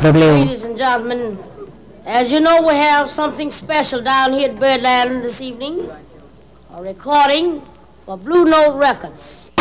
W. Ladies and gentlemen, as you know, we have something special down here at Birdland this evening. A recording for Blue Note Records.